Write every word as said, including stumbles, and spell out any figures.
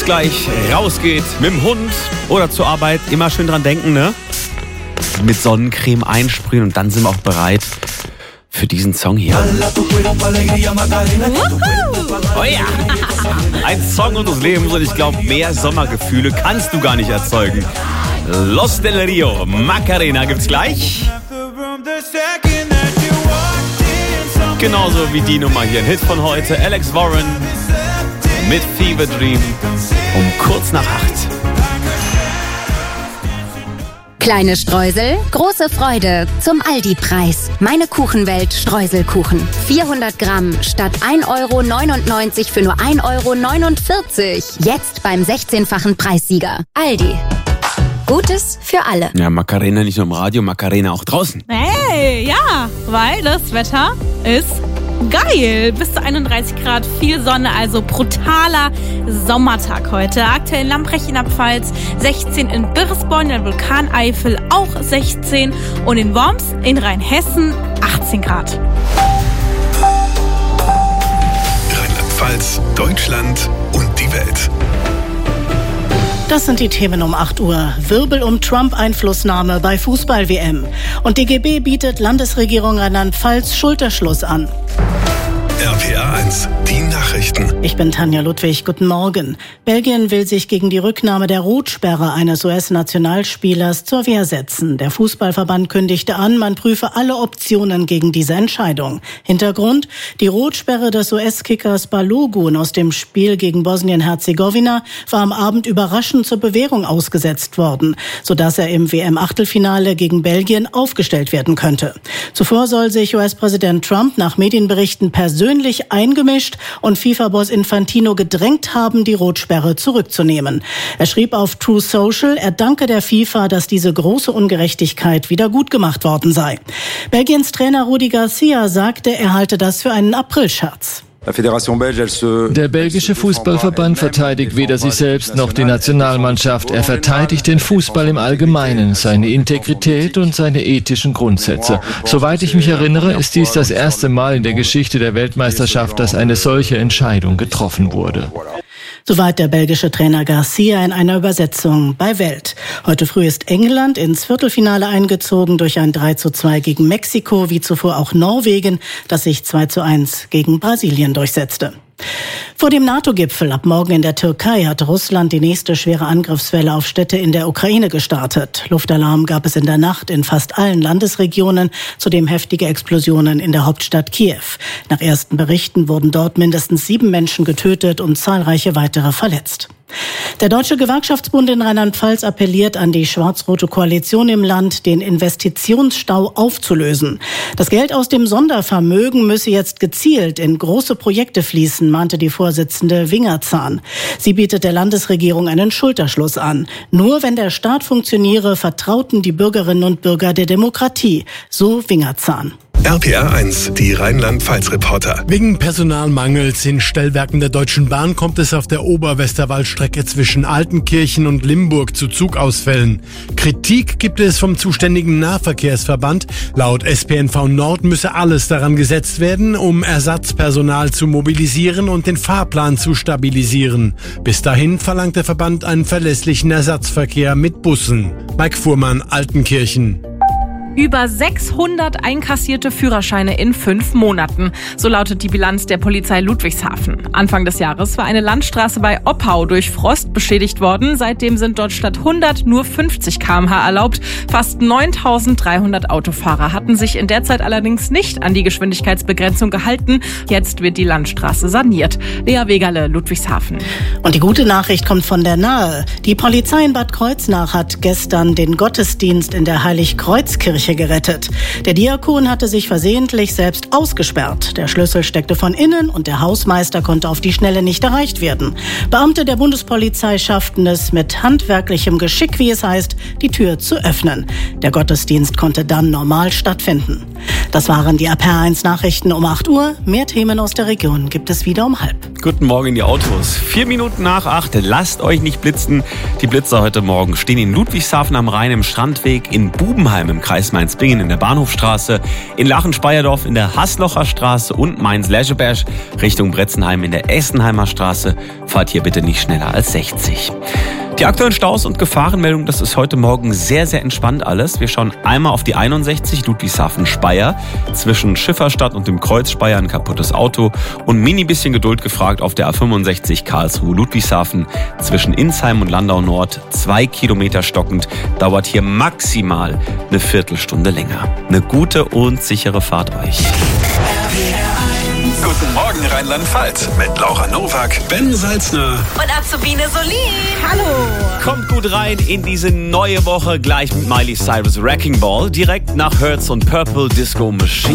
Gleich rausgeht mit dem Hund oder zur Arbeit, immer schön dran denken, ne? Mit Sonnencreme einsprühen und dann sind wir auch bereit für diesen Song hier. Oh ja! Ein Song unseres Lebens und ich glaube, mehr Sommergefühle kannst du gar nicht erzeugen. Los del Rio, Macarena gibt's gleich. Genauso wie die Nummer hier, ein Hit von heute, Alex Warren mit Fever Dream um kurz nach acht. Kleine Streusel, große Freude zum Aldi-Preis. Meine Kuchenwelt Streuselkuchen. vierhundert Gramm statt ein Euro neunundneunzig für nur ein Euro neunundvierzig. Jetzt beim sechzehnfachen Preissieger. Aldi. Gutes für alle. Ja, Macarena nicht nur im Radio, Macarena auch draußen. Hey, ja, weil das Wetter ist geil. Bis zu einunddreißig Grad, viel Sonne, also brutaler Sommertag heute. Aktuell in Lamprecht in der Pfalz, sechzehn in Birresborn, in der Vulkaneifel auch sechzehn und in Worms in Rheinhessen achtzehn Grad. Rheinland-Pfalz, Deutschland und die Welt. Das sind die Themen um acht Uhr. Wirbel um Trump-Einflussnahme bei Fußball-W M. Und D G B bietet Landesregierung Rheinland-Pfalz Schulterschluss an. R P R eins, die Nachrichten. Ich bin Tanja Ludwig, guten Morgen. Belgien will sich gegen die Rücknahme der Rotsperre eines U S-Nationalspielers zur Wehr setzen. Der Fußballverband kündigte an, man prüfe alle Optionen gegen diese Entscheidung. Hintergrund: Die Rotsperre des U S-Kickers Balogun aus dem Spiel gegen Bosnien-Herzegowina war am Abend überraschend zur Bewährung ausgesetzt worden, sodass er im W M-Achtelfinale gegen Belgien aufgestellt werden könnte. Zuvor soll sich U S-Präsident Trump nach Medienberichten persönlich eingemischt und FIFA-Boss Infantino gedrängt haben, die Rotsperre zurückzunehmen. Er schrieb auf True Social, er danke der FIFA, dass diese große Ungerechtigkeit wieder gut gemacht worden sei. Belgiens Trainer Rudi Garcia sagte, er halte das für einen Aprilscherz. Der belgische Fußballverband verteidigt weder sich selbst noch die Nationalmannschaft. Er verteidigt den Fußball im Allgemeinen, seine Integrität und seine ethischen Grundsätze. Soweit ich mich erinnere, ist dies das erste Mal in der Geschichte der Weltmeisterschaft, dass eine solche Entscheidung getroffen wurde. Soweit der belgische Trainer Garcia in einer Übersetzung bei Welt. Heute früh ist England ins Viertelfinale eingezogen durch ein drei zu zwei gegen Mexiko, wie zuvor auch Norwegen, das sich zwei zu eins gegen Brasilien durchsetzte. Vor dem NATO-Gipfel ab morgen in der Türkei hat Russland die nächste schwere Angriffswelle auf Städte in der Ukraine gestartet. Luftalarm gab es in der Nacht in fast allen Landesregionen, zudem heftige Explosionen in der Hauptstadt Kiew. Nach ersten Berichten wurden dort mindestens sieben Menschen getötet und zahlreiche weitere verletzt. Der Deutsche Gewerkschaftsbund in Rheinland-Pfalz appelliert an die schwarz-rote Koalition im Land, den Investitionsstau aufzulösen. Das Geld aus dem Sondervermögen müsse jetzt gezielt in große Projekte fließen, mahnte die Vorsitzende Wingerzahn. Sie bietet der Landesregierung einen Schulterschluss an. Nur wenn der Staat funktioniere, vertrauten die Bürgerinnen und Bürger der Demokratie, so Wingerzahn. R P R eins, die Rheinland-Pfalz-Reporter. Wegen Personalmangels in Stellwerken der Deutschen Bahn kommt es auf der Oberwesterwaldstrecke zwischen Altenkirchen und Limburg zu Zugausfällen. Kritik gibt es vom zuständigen Nahverkehrsverband. Laut S P N V Nord müsse alles daran gesetzt werden, um Ersatzpersonal zu mobilisieren und den Fahrplan zu stabilisieren. Bis dahin verlangt der Verband einen verlässlichen Ersatzverkehr mit Bussen. Mike Fuhrmann, Altenkirchen. Über sechshundert einkassierte Führerscheine in fünf Monaten. So lautet die Bilanz der Polizei Ludwigshafen. Anfang des Jahres war eine Landstraße bei Oppau durch Frost beschädigt worden. Seitdem sind dort statt hundert nur fünfzig Kilometer pro Stunde erlaubt. Fast neuntausenddreihundert Autofahrer hatten sich in der Zeit allerdings nicht an die Geschwindigkeitsbegrenzung gehalten. Jetzt wird die Landstraße saniert. Lea Wegerle, Ludwigshafen. Und die gute Nachricht kommt von der Nahe. Die Polizei in Bad Kreuznach hat gestern den Gottesdienst in der Heiligkreuzkirche gerettet. Der Diakon hatte sich versehentlich selbst ausgesperrt. Der Schlüssel steckte von innen und der Hausmeister konnte auf die Schnelle nicht erreicht werden. Beamte der Bundespolizei schafften es mit handwerklichem Geschick, wie es heißt, die Tür zu öffnen. Der Gottesdienst konnte dann normal stattfinden. Das waren die R P R eins Nachrichten um acht Uhr. Mehr Themen aus der Region gibt es wieder um halb. Guten Morgen in die Autos. Vier Minuten nach acht. Lasst euch nicht blitzen. Die Blitzer heute Morgen stehen in Ludwigshafen am Rhein im Strandweg, in Bubenheim im Kreis Mainz-Bingen in der Bahnhofstraße, in Lachen-Speyerdorf in der Haslocher Straße und Mainz-Lescheberg Richtung Bretzenheim in der Essenheimer Straße. Fahrt hier bitte nicht schneller als sechzig. Die aktuellen Staus und Gefahrenmeldungen, das ist heute Morgen sehr, sehr entspannt alles. Wir schauen einmal auf die einundsechzig Ludwigshafen-Speyer. Zwischen Schifferstadt und dem Kreuz Speyer ein kaputtes Auto und mini bisschen Geduld gefragt auf der A fünfundsechzig Karlsruhe-Ludwigshafen. Zwischen Insheim und Landau Nord zwei Kilometer stockend, dauert hier maximal eine Viertelstunde länger. Eine gute und sichere Fahrt euch. Guten Morgen Rheinland-Pfalz mit Laura Nowak, Ben Salzner und Azubine Solin. Hallo. Kommt gut rein in diese neue Woche, gleich mit Miley Cyrus Wrecking Ball, direkt nach Hertz und Purple Disco Machine.